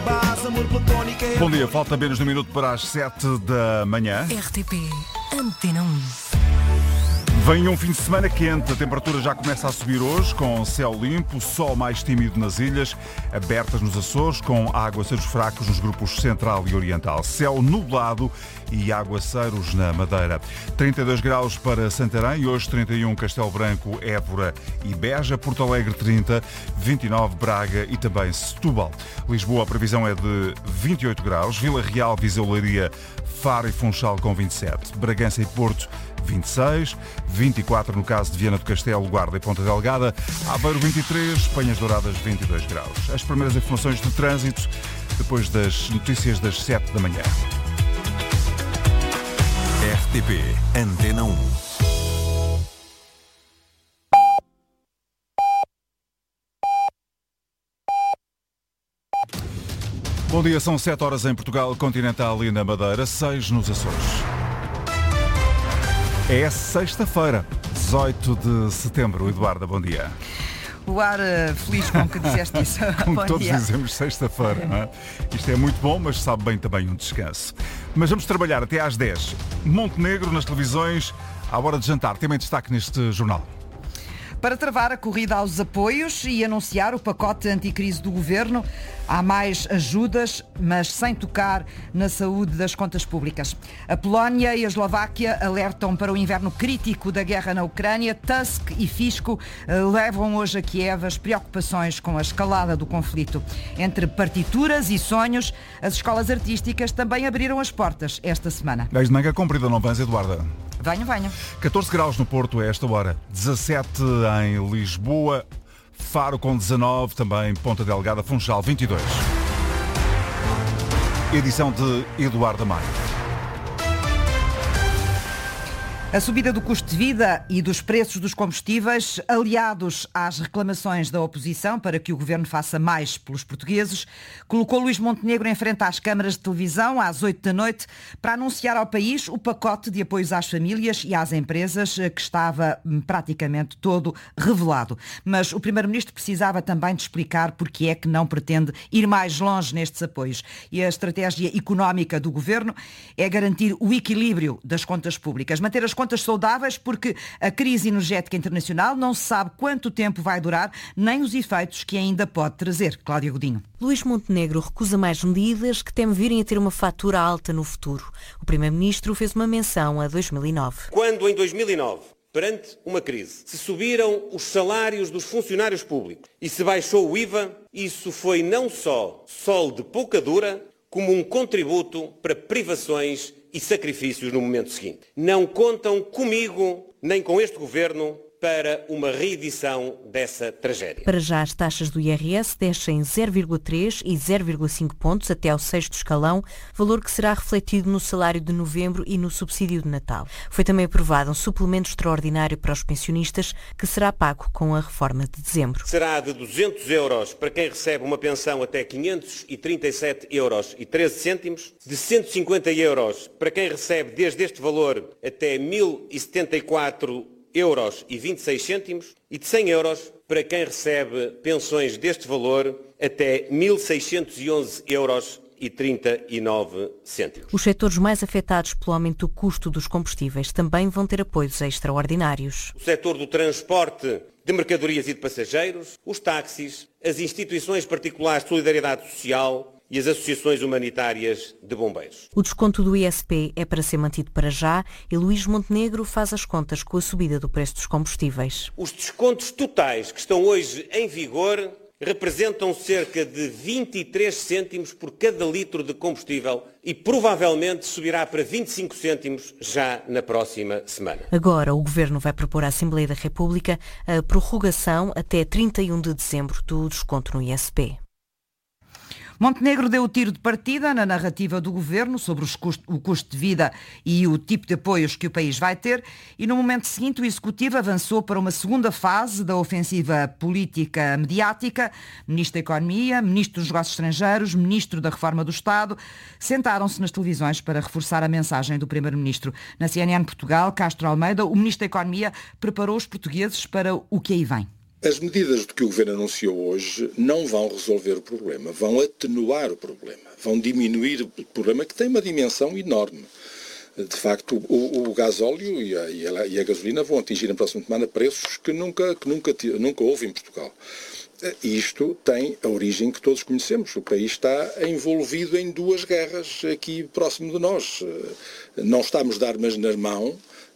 Bom dia, falta menos de um minuto para as 7 da manhã. RTP Antena 1. Vem um fim de semana quente, a temperatura já começa a subir hoje, com céu limpo, sol mais tímido nas ilhas, abertas nos Açores, com aguaceiros fracos nos grupos Central e Oriental. Céu nublado e aguaceiros na Madeira. 32 graus para Santarém, hoje 31 Castelo Branco, Évora e Beja, Porto Alegre 30, 29 Braga e também Setúbal. Lisboa, a previsão é de 28 graus, Vila Real, Viseu, Leiria, Faro e Funchal com 27, Bragança e Porto 26, 24 no caso de Viana do Castelo, Guarda e Ponta Delgada, Aveiro 23, Penhas Douradas 22 graus. As primeiras informações de trânsito depois das notícias das 7 da manhã. RTP Antena 1. Bom dia, são 7 horas em Portugal Continental e na Madeira, 6 nos Açores. É sexta-feira, 18 de setembro. Eduarda, bom dia. O ar feliz com que disseste isso. Como Bom todos dia. dizemos, sexta-feira, não é? Isto é muito bom, mas sabe bem também um descanso. Mas vamos trabalhar até às 10. Montenegro nas televisões, à hora de jantar. Tema em destaque neste jornal. Para travar a corrida aos apoios e anunciar o pacote anticrise do Governo, há mais ajudas, mas sem tocar na saúde das contas públicas. A Polónia e a Eslováquia alertam para o inverno crítico da guerra na Ucrânia. Tusk e Fisco levam hoje a Kiev as preocupações com a escalada do conflito. Entre partituras e sonhos, as escolas artísticas também abriram as portas esta semana. Gás de manga comprida, não vens, Eduarda? Venham. 14 graus no Porto a esta hora, 17 em Lisboa, Faro com 19, também Ponta Delgada, Funchal 22. Edição de Eduardo Maia. A subida do custo de vida e dos preços dos combustíveis, aliados às reclamações da oposição para que o Governo faça mais pelos portugueses, colocou Luís Montenegro em frente às câmaras de televisão às 8 da noite para anunciar ao país o pacote de apoios às famílias e às empresas que estava praticamente todo revelado. Mas o Primeiro-Ministro precisava também de explicar porque é que não pretende ir mais longe nestes apoios. E a estratégia económica do Governo é garantir o equilíbrio das contas públicas, manter as contas saudáveis, porque a crise energética internacional não se sabe quanto tempo vai durar, nem os efeitos que ainda pode trazer. Cláudia Godinho. Luís Montenegro recusa mais medidas que teme virem a ter uma fatura alta no futuro. O Primeiro-Ministro fez uma menção a 2009. Quando em 2009, perante uma crise, se subiram os salários dos funcionários públicos e se baixou o IVA, isso foi não só sol de pouca dura, como um contributo para privações e sacrifícios no momento seguinte. Não contam comigo, nem com este Governo, para uma reedição dessa tragédia. Para já, as taxas do IRS descem 0,3 e 0,5 pontos até ao 6º escalão, valor que será refletido no salário de novembro e no subsídio de Natal. Foi também aprovado um suplemento extraordinário para os pensionistas, que será pago com a reforma de dezembro. Será de 200 euros para quem recebe uma pensão até 537 euros e 13 cêntimos, de 150 euros para quem recebe desde este valor até 1.074 euros e 26 cêntimos e de 100 euros para quem recebe pensões deste valor até 1.611 euros e 39 cêntimos. Os setores mais afetados pelo aumento do custo dos combustíveis também vão ter apoios extraordinários. O setor do transporte de mercadorias e de passageiros, os táxis, as instituições particulares de solidariedade social e as associações humanitárias de bombeiros. O desconto do ISP é para ser mantido para já e Luís Montenegro faz as contas com a subida do preço dos combustíveis. Os descontos totais que estão hoje em vigor representam cerca de 23 cêntimos por cada litro de combustível e provavelmente subirá para 25 cêntimos já na próxima semana. Agora o Governo vai propor à Assembleia da República a prorrogação até 31 de dezembro do desconto no ISP. Montenegro deu o tiro de partida na narrativa do Governo sobre o custo de vida e o tipo de apoios que o país vai ter e no momento seguinte o Executivo avançou para uma segunda fase da ofensiva política mediática. Ministro da Economia, Ministro dos Negócios Estrangeiros, Ministro da Reforma do Estado sentaram-se nas televisões para reforçar a mensagem do Primeiro-Ministro. Na CNN Portugal, Castro Almeida, o Ministro da Economia preparou os portugueses para o que aí vem. As medidas que o Governo anunciou hoje não vão resolver o problema, vão atenuar o problema, vão diminuir o problema que tem uma dimensão enorme. De facto, o gasóleo e a gasolina vão atingir na próxima semana preços que nunca houve em Portugal. Isto tem a origem que todos conhecemos. O país está envolvido em 2 guerras aqui próximo de nós. Não estamos de armas na mão,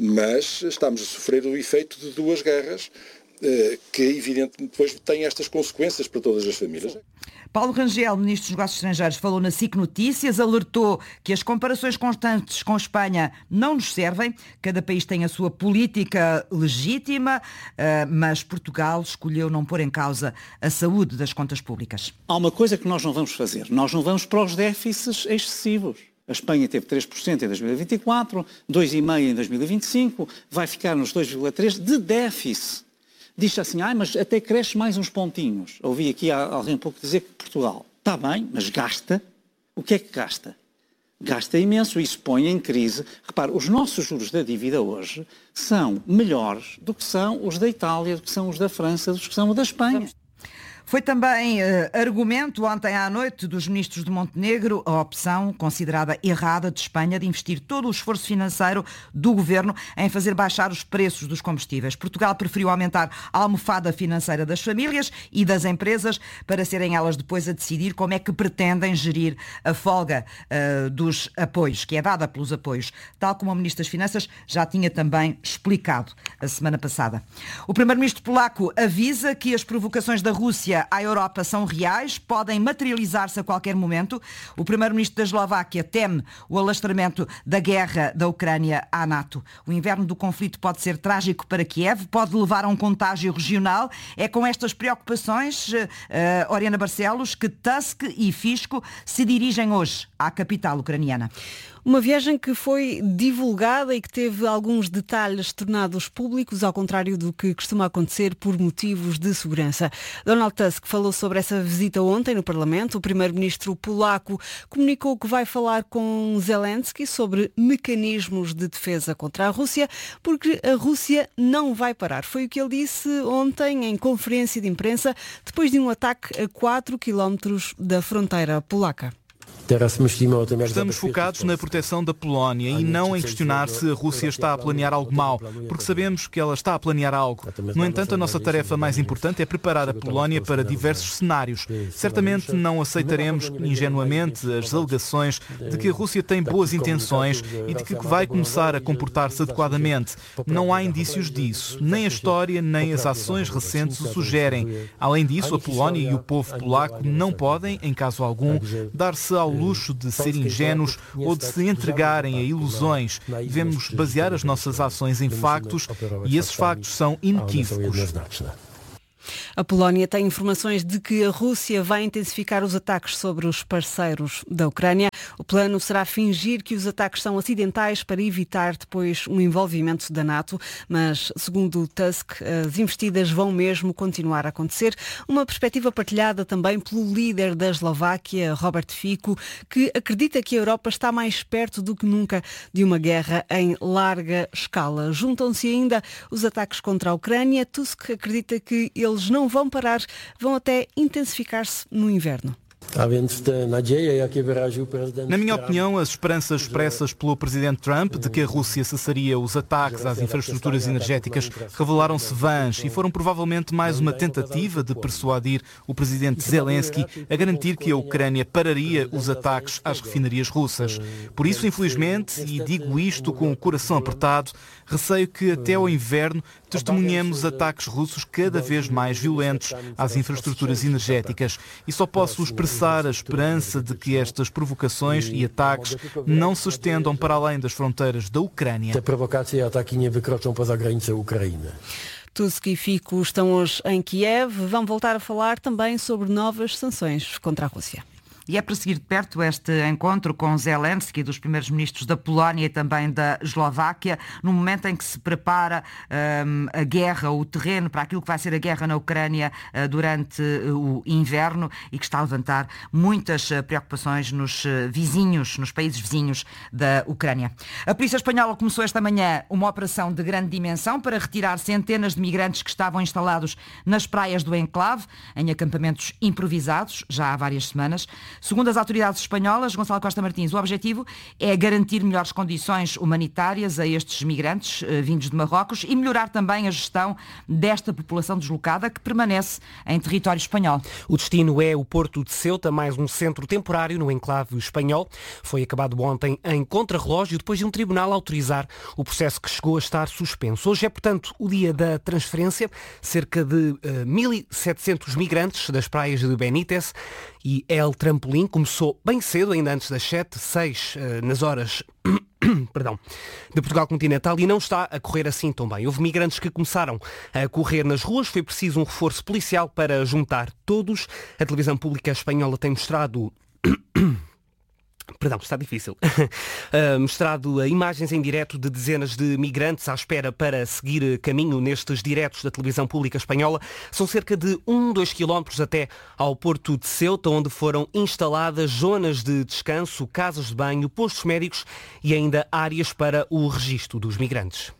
mas estamos a sofrer o efeito de 2 guerras que, evidentemente, depois têm estas consequências para todas as famílias. Paulo Rangel, Ministro dos Negócios Estrangeiros, falou na SIC Notícias, alertou que as comparações constantes com Espanha não nos servem. Cada país tem a sua política legítima, mas Portugal escolheu não pôr em causa a saúde das contas públicas. Há uma coisa que nós não vamos fazer. Nós não vamos para os déficits excessivos. A Espanha teve 3% em 2024, 2,5% em 2025, vai ficar nos 2,3% de déficit. Diz assim, mas até cresce mais uns pontinhos. Ouvi aqui alguém um pouco dizer que Portugal está bem, mas gasta. O que é que gasta? Gasta imenso e isso põe em crise. Repare, os nossos juros da dívida hoje são melhores do que são os da Itália, do que são os da França, do que são os da Espanha. Foi também argumento ontem à noite dos ministros de Montenegro a opção considerada errada de Espanha de investir todo o esforço financeiro do governo em fazer baixar os preços dos combustíveis. Portugal preferiu aumentar a almofada financeira das famílias e das empresas para serem elas depois a decidir como é que pretendem gerir a folga dos apoios, que é dada pelos apoios, tal como o Ministro das Finanças já tinha também explicado a semana passada. O Primeiro-Ministro polaco avisa que as provocações da Rússia à Europa são reais, podem materializar-se a qualquer momento. O Primeiro-Ministro da Eslováquia teme o alastramento da guerra da Ucrânia à NATO. O inverno do conflito pode ser trágico para Kiev, pode levar a um contágio regional. É com estas preocupações, Oriana Barcelos, que Tusk e Fico se dirigem hoje à capital ucraniana. Uma viagem que foi divulgada e que teve alguns detalhes tornados públicos, ao contrário do que costuma acontecer por motivos de segurança. Donald Tusk falou sobre essa visita ontem no Parlamento. O primeiro-ministro polaco comunicou que vai falar com Zelensky sobre mecanismos de defesa contra a Rússia, porque a Rússia não vai parar. Foi o que ele disse ontem em conferência de imprensa, depois de um ataque a 4 quilómetros da fronteira polaca. Estamos focados na proteção da Polónia e não em questionar se a Rússia está a planear algo mau, porque sabemos que ela está a planear algo. No entanto, a nossa tarefa mais importante é preparar a Polónia para diversos cenários. Certamente não aceitaremos ingenuamente as alegações de que a Rússia tem boas intenções e de que vai começar a comportar-se adequadamente. Não há indícios disso. Nem a história, nem as ações recentes o sugerem. Além disso, a Polónia e o povo polaco não podem, em caso algum, dar-se ao luxo de ser ingênuos ou de se entregarem a ilusões. Devemos basear as nossas ações em factos e esses factos são inequívocos. A Polónia tem informações de que a Rússia vai intensificar os ataques sobre os parceiros da Ucrânia. O plano será fingir que os ataques são acidentais para evitar depois um envolvimento da NATO, mas, segundo Tusk, as investidas vão mesmo continuar a acontecer. Uma perspectiva partilhada também pelo líder da Eslováquia, Robert Fico, que acredita que a Europa está mais perto do que nunca de uma guerra em larga escala. Juntam-se ainda os ataques contra a Ucrânia. Tusk acredita que eles não vão parar, vão até intensificar-se no inverno. Na minha opinião, as esperanças expressas pelo presidente Trump de que a Rússia cessaria os ataques às infraestruturas energéticas revelaram-se vãs e foram provavelmente mais uma tentativa de persuadir o presidente Zelensky a garantir que a Ucrânia pararia os ataques às refinarias russas. Por isso, infelizmente, e digo isto com o coração apertado, receio que até ao inverno testemunhemos ataques russos cada vez mais violentos às infraestruturas energéticas e só posso expressar a esperança de que estas provocações e ataques não se estendam para além das fronteiras da Ucrânia. Tusk e Fico estão hoje em Kiev. Vão voltar a falar também sobre novas sanções contra a Rússia. E é para seguir de perto este encontro com Zelensky, dos primeiros ministros da Polónia e também da Eslováquia, no momento em que se prepara a guerra, o terreno para aquilo que vai ser a guerra na Ucrânia durante o inverno e que está a levantar muitas preocupações nos países vizinhos da Ucrânia. A Polícia Espanhola começou esta manhã uma operação de grande dimensão para retirar centenas de migrantes que estavam instalados nas praias do enclave, em acampamentos improvisados, já há várias semanas. Segundo as autoridades espanholas, Gonçalo Costa Martins, o objetivo é garantir melhores condições humanitárias a estes migrantes vindos de Marrocos e melhorar também a gestão desta população deslocada que permanece em território espanhol. O destino é o Porto de Ceuta, mais um centro temporário no enclave espanhol. Foi acabado ontem em contrarrelógio, depois de um tribunal autorizar o processo que chegou a estar suspenso. Hoje é, portanto, o dia da transferência. Cerca de 1.700 migrantes das praias de Benítez e El Trampolim começou bem cedo, ainda antes das 6 nas horas de Portugal continental, e não está a correr assim tão bem. Houve migrantes que começaram a correr nas ruas, foi preciso um reforço policial para juntar todos. A televisão pública espanhola tem mostrado... Está difícil. Mostrado imagens em direto de dezenas de migrantes à espera para seguir caminho nestes diretos da televisão pública espanhola. São cerca de 2 quilómetros até ao Porto de Ceuta, onde foram instaladas zonas de descanso, casas de banho, postos médicos e ainda áreas para o registro dos migrantes.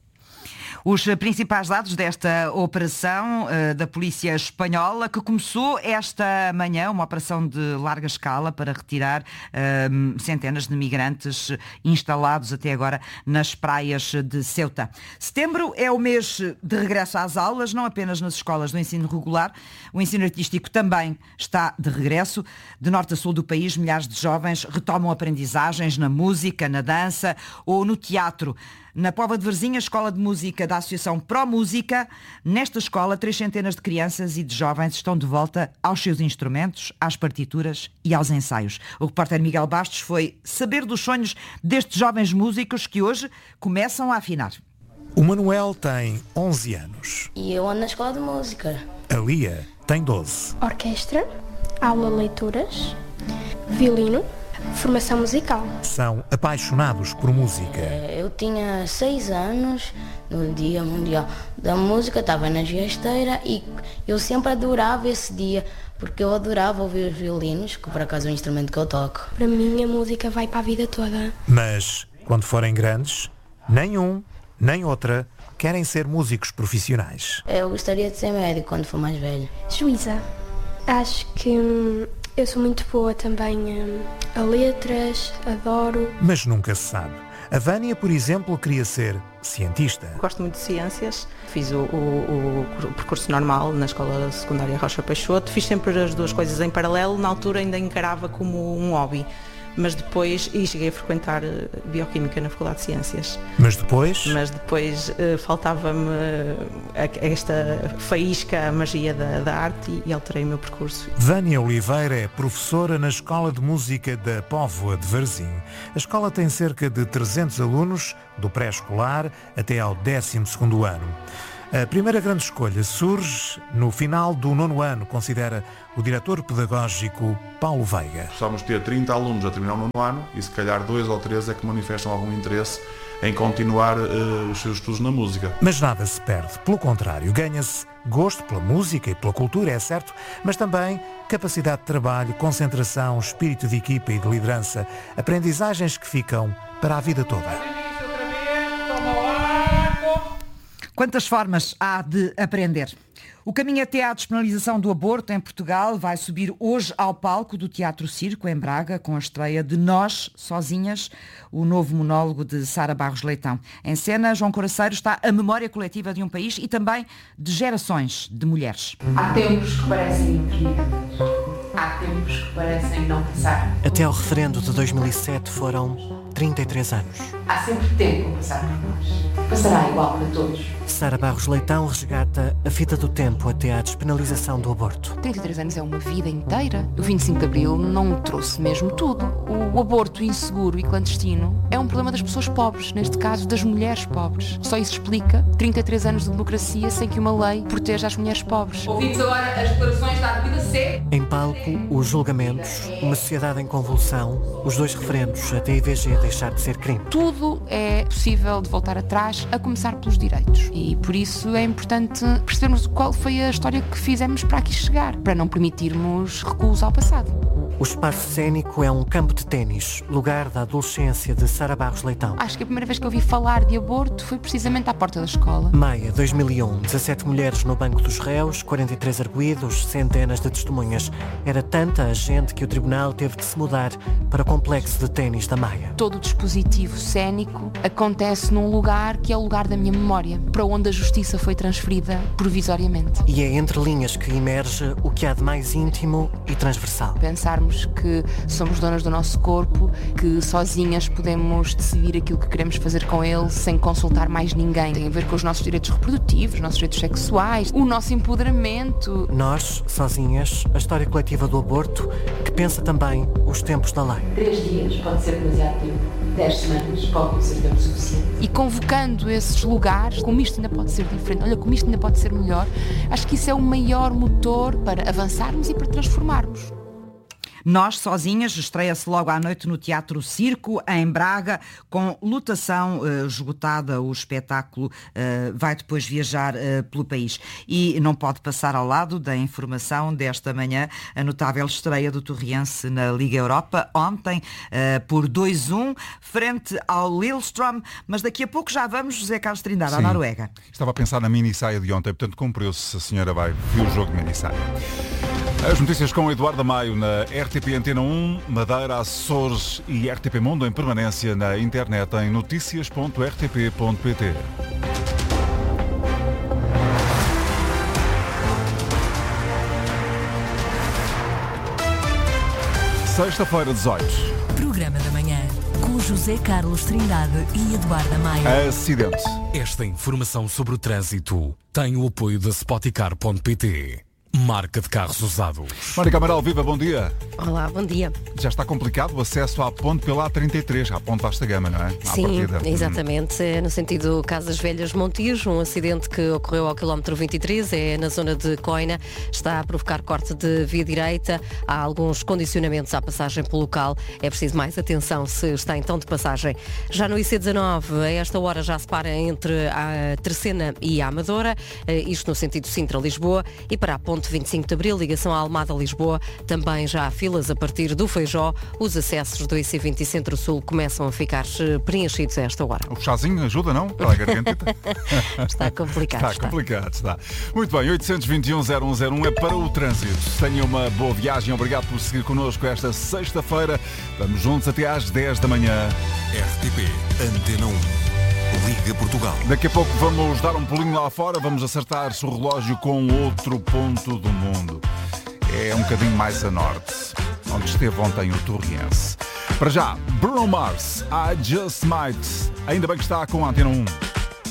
Os principais dados desta operação da Polícia Espanhola, que começou esta manhã, uma operação de larga escala para retirar centenas de migrantes instalados até agora nas praias de Ceuta. Setembro é o mês de regresso às aulas, não apenas nas escolas do ensino regular. O ensino artístico também está de regresso. De norte a sul do país, milhares de jovens retomam aprendizagens na música, na dança ou no teatro. Na Póvoa de Varzim, a Escola de Música da Associação Pro Música, nesta escola 3 centenas de crianças e de jovens estão de volta aos seus instrumentos, às partituras e aos ensaios. O repórter Miguel Bastos foi saber dos sonhos destes jovens músicos que hoje começam a afinar. O Manuel tem 11 anos. E eu ando na Escola de Música. A Lia tem 12. Orquestra, aula de leituras, violino, formação musical. São apaixonados por música. Eu tinha 6 anos, no Dia Mundial da Música, estava na Giasteira e eu sempre adorava esse dia, porque eu adorava ouvir os violinos, que por acaso é um instrumento que eu toco. Para mim a música vai para a vida toda. Mas, quando forem grandes, nem um, nem outra querem ser músicos profissionais. Eu gostaria de ser médico quando for mais velho. Juíza. Acho que eu sou muito boa também a letras, adoro. Mas nunca se sabe. A Vânia, por exemplo, queria ser cientista. Gosto muito de ciências. Fiz o percurso normal na Escola Secundária Rocha Peixoto. Fiz sempre as duas coisas em paralelo. Na altura ainda encarava como um hobby. Mas depois, e cheguei a frequentar Bioquímica na Faculdade de Ciências. Mas depois faltava-me esta faísca, a magia da arte e alterei o meu percurso. Vânia Oliveira é professora na Escola de Música da Póvoa de Varzim. A escola tem cerca de 300 alunos, do pré-escolar até ao 12º ano. A primeira grande escolha surge no final do 9º ano, considera o diretor pedagógico Paulo Veiga. Gostávamos de ter 30 alunos a terminar o 9º ano e se calhar 2 ou 3 é que manifestam algum interesse em continuar os seus estudos na música. Mas nada se perde, pelo contrário, ganha-se gosto pela música e pela cultura, é certo, mas também capacidade de trabalho, concentração, espírito de equipa e de liderança, aprendizagens que ficam para a vida toda. Quantas formas há de aprender? O caminho até à despenalização do aborto em Portugal vai subir hoje ao palco do Teatro Circo, em Braga, com a estreia de Nós, Sozinhas, o novo monólogo de Sara Barros Leitão. Em cena, João Coraceiro está a memória coletiva de um país e também de gerações de mulheres. Há tempos que parecem infindáveis. Há tempos que parecem não passar. Até ao referendo de 2007 foram 33 anos. Há sempre tempo a passar por nós. Passará igual para todos. Sara Barros Leitão resgata a fita do tempo até à despenalização do aborto. 33 anos é uma vida inteira. O 25 de Abril não trouxe mesmo tudo. O aborto inseguro e clandestino é um problema das pessoas pobres, neste caso das mulheres pobres. Só isso explica 33 anos de democracia sem que uma lei proteja as mulheres pobres. Ouvimos agora as declarações da Armida C. Em palco, os julgamentos, uma sociedade em convulsão, os 2 referendos até a IVG deixar de ser crime. Tudo é possível de voltar atrás, a começar pelos direitos. E por isso é importante percebermos qual foi a história que fizemos para aqui chegar, para não permitirmos recuos ao passado. O espaço cênico é um campo de ténis, lugar da adolescência de Sara Barros Leitão. Acho que a primeira vez que eu ouvi falar de aborto foi precisamente à porta da escola. Maia, 2001, 17 mulheres no banco dos réus, 43 arguidos, centenas de testemunhas. Era tanta a gente que o tribunal teve de se mudar para o complexo de ténis da Maia. Todo o dispositivo cênico acontece num lugar que é o lugar da minha memória, para onde a justiça foi transferida provisoriamente. E é entre linhas que emerge o que há de mais íntimo e transversal. Pensarmos que somos donas do nosso corpo, que sozinhas podemos decidir aquilo que queremos fazer com ele sem consultar mais ninguém. Tem a ver com os nossos direitos reprodutivos, os nossos direitos sexuais, o nosso empoderamento. Nós, sozinhas, a história coletiva do aborto, que pensa também os tempos da lei. 3 dias pode ser demasiado tempo. 10 semanas pode não ser tempo suficiente. E convocando esses lugares, como isto ainda pode ser diferente, olha, como isto ainda pode ser melhor, acho que isso é o maior motor para avançarmos e para transformarmos. Nós, sozinhas, estreia-se logo à noite no Teatro Circo, em Braga, com lotação esgotada. O espetáculo vai depois viajar pelo país. E não pode passar ao lado da informação desta manhã, a notável estreia do Torriense na Liga Europa, ontem, por 2-1, frente ao Lillestrøm. Mas daqui a pouco já vamos, José Carlos Trindade, à Noruega. Estava a pensar na mini-saia de ontem, portanto cumpriu-se, se a senhora vai ver o jogo de mini-saia. As notícias com Eduardo Maio na RTP Antena 1, Madeira, Açores e RTP Mundo em permanência na internet em noticias.rtp.pt. Sexta-feira, 18. Programa da manhã, com José Carlos Trindade e Eduardo Maio. Acidente. Esta informação sobre o trânsito tem o apoio da Spoticar.pt. Marca de carros usados. Mónica Amaral, viva, bom dia. Olá, bom dia. Já está complicado o acesso à ponte pela A33, à ponte Vasta Gama, não é? Sim, exatamente. É no sentido Casas Velhas Montijo, um acidente que ocorreu ao quilómetro 23, é na zona de Coina, está a provocar corte de via direita, há alguns condicionamentos à passagem pelo local, é preciso mais atenção se está então de passagem. Já no IC19, a esta hora já se para entre a Terceira e a Amadora, isto no sentido Sintra-Lisboa, e para a ponte 25 de Abril, ligação à Almada-Lisboa, também já há filas a partir do Feijó. Os acessos do IC20 Centro-Sul começam a ficar preenchidos a esta hora. O chazinho ajuda, não? Para a gargantita? Está complicado. Está complicado, está. Muito bem, 821-0101 é para o trânsito. Tenha uma boa viagem, obrigado por seguir connosco esta sexta-feira. Vamos juntos até às 10 da manhã. RTP Antena 1. Liga Portugal. Daqui a pouco vamos dar um pulinho lá fora, vamos acertar-se o relógio com outro ponto do mundo. É um bocadinho mais a norte, onde esteve ontem o Torriense. Para já, Bruno Mars, I Just Might. Ainda bem que está com a Antena 1.